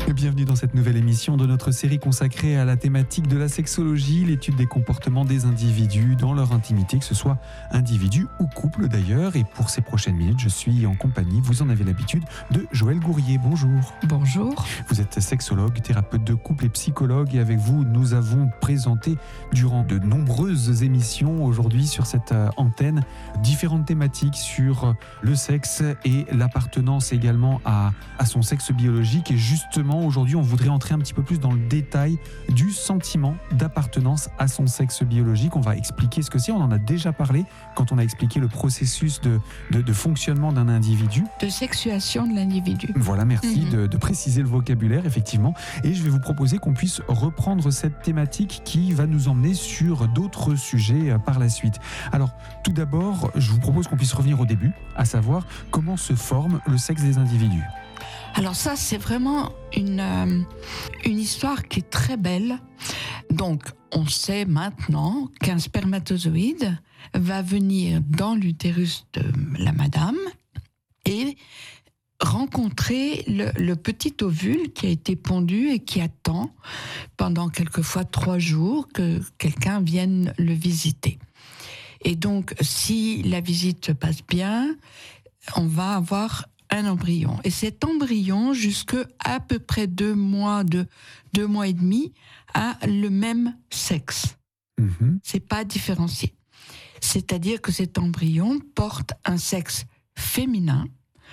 Bienvenue dans cette nouvelle émission de notre série consacrée à la thématique de la sexologie, l'étude des comportements des individus dans leur intimité, que ce soit individu ou couple d'ailleurs. Et pour ces prochaines minutes, je suis en compagnie, vous en avez l'habitude, de Joëlle Gourrier. Bonjour. Bonjour. Vous êtes sexologue, thérapeute de couple et psychologue. Et avec vous, nous avons présenté durant de nombreuses émissions aujourd'hui sur cette antenne différentes thématiques sur le sexe et l'appartenance également à son sexe biologique. Et justement, aujourd'hui, on voudrait entrer un petit peu plus dans le détail du sentiment d'appartenance à son sexe biologique. On va expliquer ce que c'est. On en a déjà parlé quand on a expliqué le processus de fonctionnement d'un individu. De sexuation de l'individu. Voilà, merci de préciser le vocabulaire, effectivement. Et je vais vous proposer qu'on puisse reprendre cette thématique qui va nous emmener sur d'autres sujets par la suite. Alors, tout d'abord, je vous propose qu'on puisse revenir au début, à savoir comment se forme le sexe des individus. Alors ça, c'est vraiment une histoire qui est très belle. Donc, on sait maintenant qu'un spermatozoïde va venir dans l'utérus de la madame et rencontrer le petit ovule qui a été pondu et qui attend pendant quelquefois 3 jours que quelqu'un vienne le visiter. Et donc, si la visite se passe bien, on va avoir un embryon. Et cet embryon, jusqu'à à peu près 2 mois, 2 mois et demi, a le même sexe. C'est pas différencié. C'est-à-dire que cet embryon porte un sexe féminin,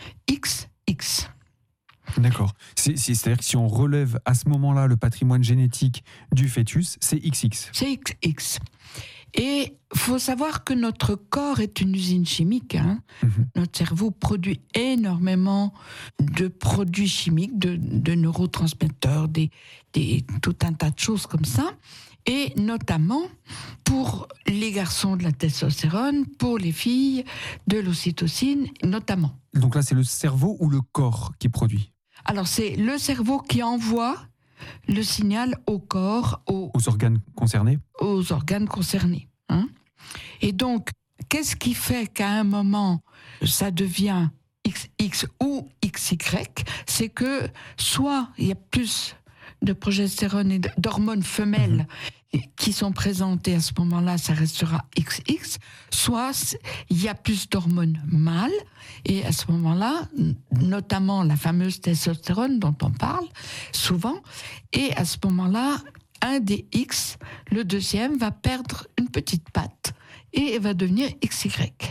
XX. D'accord. C'est-à-dire que si on relève à ce moment-là le patrimoine génétique du fœtus, c'est XX. C'est XX. Et il faut savoir que notre corps est une usine chimique. Notre cerveau produit énormément de produits chimiques, de neurotransmetteurs, tout un tas de choses comme ça. Et notamment, pour les garçons, de la testostérone, pour les filles, de l'ocytocine, notamment. Donc là, c'est le cerveau ou le corps qui produit ? Alors, c'est le cerveau qui envoie le signal au corps, aux organes concernés. Aux organes concernés. Et donc, qu'est-ce qui fait qu'à un moment, ça devient XX ou XY ? C'est que soit il y a plus de progestérone et d'hormones femelles qui sont présentes, et à ce moment-là, ça restera XX, soit il y a plus d'hormones mâles, et à ce moment-là, notamment la fameuse testostérone dont on parle souvent, et à ce moment-là, un des X, le deuxième, va perdre une petite patte et va devenir XY.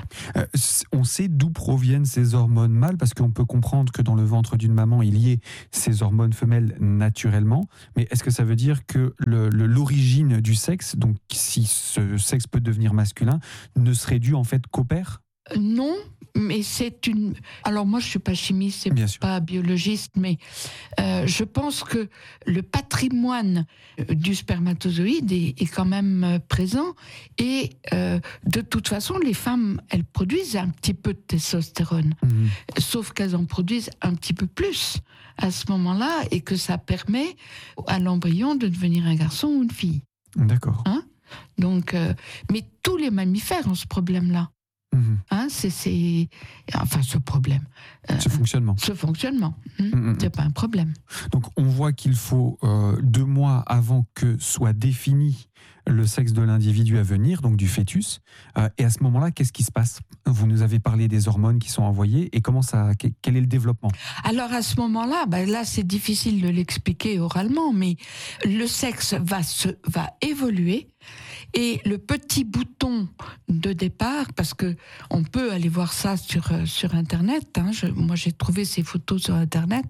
On sait d'où proviennent ces hormones mâles, parce qu'on peut comprendre que dans le ventre d'une maman, il y ait ces hormones femelles naturellement. Mais est-ce que ça veut dire que l'origine du sexe, donc si ce sexe peut devenir masculin, ne serait due en fait qu'au père ? Non, mais c'est une... Alors moi, je ne suis pas chimiste, je ne suis pas biologiste, mais je pense que le patrimoine du spermatozoïde est quand même présent. Et de toute façon, les femmes, elles produisent un petit peu de testostérone, sauf qu'elles en produisent un petit peu plus à ce moment-là, et que ça permet à l'embryon de devenir un garçon ou une fille. D'accord. Donc, mais tous les mammifères ont ce problème-là. Ce problème. Ce fonctionnement. C'est pas un problème. Donc on voit qu'il faut 2 mois avant que soit défini le sexe de l'individu à venir, donc du fœtus. Et à ce moment-là, qu'est-ce qui se passe ? Vous nous avez parlé des hormones qui sont envoyées, et quel est le développement ? Alors à ce moment-là, là c'est difficile de l'expliquer oralement, mais le sexe va évoluer. Et le petit bouton de départ, parce que on peut aller voir ça sur Internet, moi j'ai trouvé ces photos sur Internet,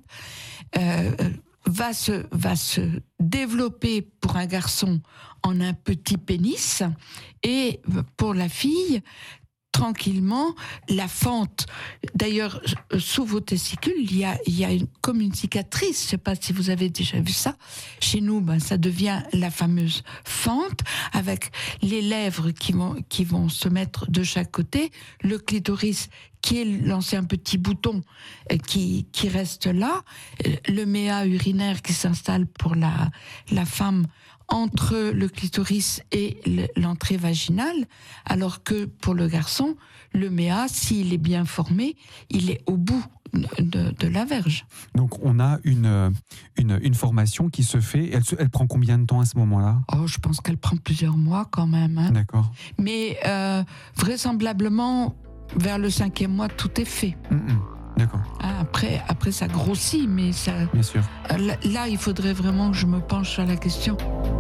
va se développer pour un garçon en un petit pénis, et pour la fille, tranquillement, la fente. D'ailleurs, sous vos testicules, il y a comme une cicatrice. Je ne sais pas si vous avez déjà vu ça. Chez nous, ça devient la fameuse fente, avec les lèvres qui vont se mettre de chaque côté, le clitoris qui est l'ancien petit bouton qui reste là, le méa urinaire qui s'installe pour la femme entre le clitoris et l'entrée vaginale, alors que pour le garçon, le méa, s'il est bien formé, il est au bout de la Vierge. Donc on a une formation qui se fait. Elle prend combien de temps à ce moment-là ? Oh, je pense qu'elle prend plusieurs mois quand même. Hein. D'accord. Mais vraisemblablement, vers le 5e mois, tout est fait. D'accord. Ah, après, ça grossit, mais ça. Bien sûr. Là, il faudrait vraiment que je me penche sur la question.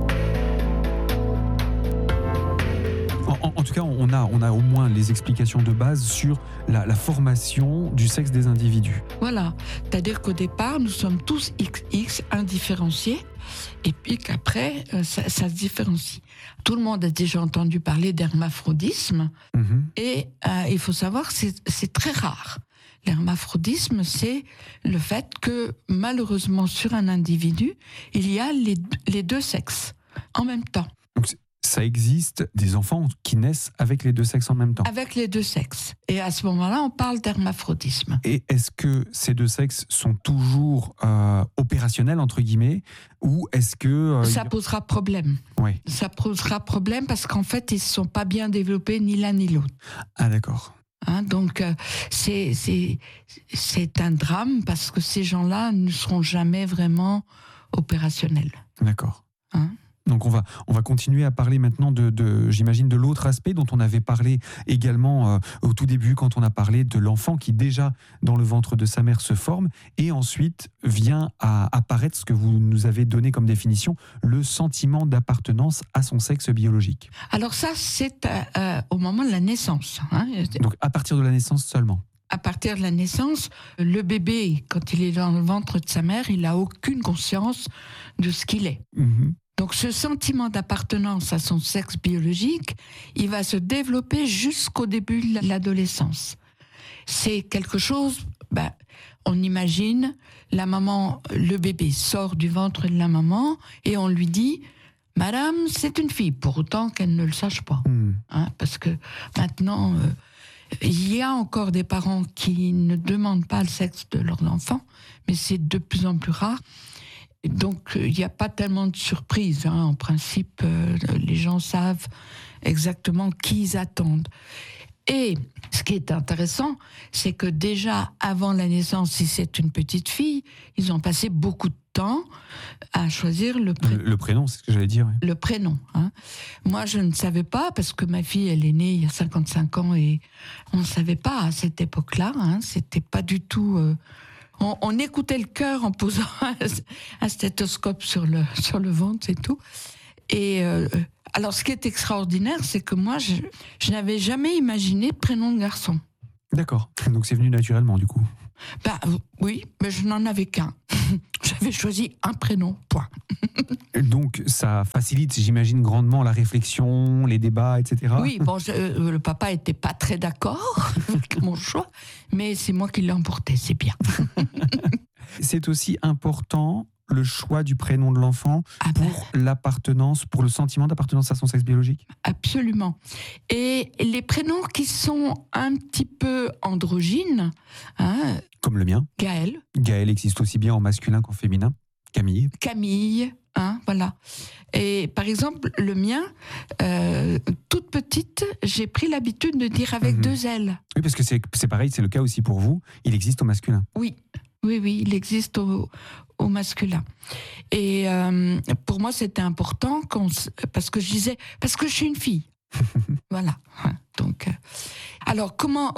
En tout cas, on a au moins les explications de base sur la formation du sexe des individus. Voilà. C'est-à-dire qu'au départ, nous sommes tous XX indifférenciés, et puis qu'après, ça se différencie. Tout le monde a déjà entendu parler d'hermaphrodisme, et il faut savoir que c'est très rare. L'hermaphrodisme, c'est le fait que, malheureusement, sur un individu, il y a les deux sexes en même temps. Donc, ça existe des enfants qui naissent avec les deux sexes en même temps. Avec les deux sexes. Et à ce moment-là, on parle d'hermaphrodisme. Et est-ce que ces deux sexes sont toujours opérationnels, entre guillemets, ou est-ce que... Ça posera problème. Oui. Ça posera problème parce qu'en fait, ils ne se sont pas bien développés ni l'un ni l'autre. Ah, d'accord. Hein, donc, c'est un drame parce que ces gens-là ne seront jamais vraiment opérationnels. D'accord. Hein? Donc on va continuer à parler maintenant j'imagine, de l'autre aspect dont on avait parlé également au tout début quand on a parlé de l'enfant qui déjà dans le ventre de sa mère se forme et ensuite vient à apparaître ce que vous nous avez donné comme définition, le sentiment d'appartenance à son sexe biologique. Alors ça, c'est au moment de la naissance. Hein. Donc à partir de la naissance seulement. À partir de la naissance, le bébé, quand il est dans le ventre de sa mère, il n'a aucune conscience de ce qu'il est. Donc ce sentiment d'appartenance à son sexe biologique, il va se développer jusqu'au début de l'adolescence. C'est quelque chose, on imagine, la maman, le bébé sort du ventre de la maman et on lui dit « Madame, c'est une fille », pour autant qu'elle ne le sache pas. Hein, parce que maintenant, il y a encore des parents qui ne demandent pas le sexe de leurs enfants, mais c'est de plus en plus rare. Donc, il n'y a pas tellement de surprises. Hein. En principe, les gens savent exactement qui ils attendent. Et ce qui est intéressant, c'est que déjà, avant la naissance, si c'est une petite fille, ils ont passé beaucoup de temps à choisir le prénom. Le prénom, c'est ce que j'allais dire. Oui. Le prénom. Hein. Moi, je ne savais pas, parce que ma fille, elle est née il y a 55 ans, et on ne savait pas à cette époque-là. Hein. C'était pas du tout... On écoutait le cœur en posant un stéthoscope sur le ventre et tout. Et alors, ce qui est extraordinaire, c'est que moi, je n'avais jamais imaginé de prénom de garçon. D'accord. Donc c'est venu naturellement, du coup. Oui, mais je n'en avais qu'un. J'avais choisi un prénom, point. Donc ça facilite, j'imagine, grandement la réflexion, les débats, etc. Oui, bon, le papa n'était pas très d'accord avec mon choix, mais c'est moi qui l'ai emporté, c'est bien. C'est aussi important, le choix du prénom de l'enfant pour l'appartenance, pour le sentiment d'appartenance à son sexe biologique ? Absolument. Et les prénoms qui sont un petit peu androgynes... Hein, comme le mien. Gaël. Gaël existe aussi bien en masculin qu'en féminin. Camille. Camille, hein, voilà. Et par exemple, le mien, toute petite, j'ai pris l'habitude de dire avec 2 L. Oui, parce que c'est pareil, c'est le cas aussi pour vous. Il existe au masculin. Oui, il existe au masculin. Et pour moi, c'était important parce que je disais, parce que je suis une fille. Voilà. Donc, alors comment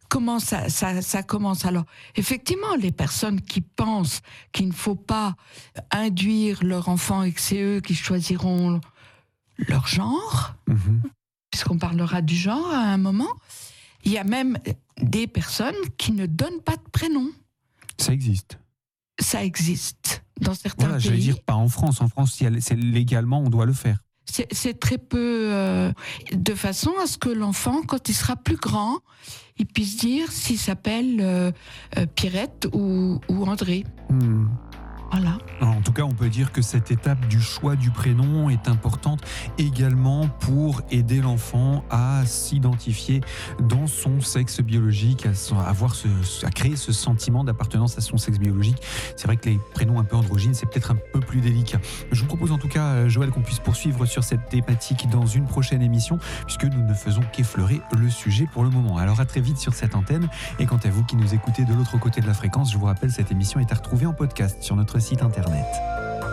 ça commence? Alors, effectivement, les personnes qui pensent qu'il ne faut pas induire leur enfant et que c'est eux qui choisiront leur genre, puisqu'on parlera du genre à un moment, il y a même des personnes qui ne donnent pas de prénom. Ça existe. Ça existe dans certains pays. J'allais dire pas en France. En France, c'est légalement, on doit le faire. C'est très peu, de façon à ce que l'enfant, quand il sera plus grand, il puisse dire s'il s'appelle Pierrette ou André. Voilà. En tout cas, on peut dire que cette étape du choix du prénom est importante également pour aider l'enfant à s'identifier dans son sexe biologique, à créer ce sentiment d'appartenance à son sexe biologique. C'est vrai que les prénoms un peu androgynes, c'est peut-être un peu plus délicat. Je vous propose en tout cas, Joël, qu'on puisse poursuivre sur cette thématique dans une prochaine émission, puisque nous ne faisons qu'effleurer le sujet pour le moment. Alors à très vite sur cette antenne. Et quant à vous qui nous écoutez de l'autre côté de la fréquence, je vous rappelle, cette émission est à retrouver en podcast sur notre site internet.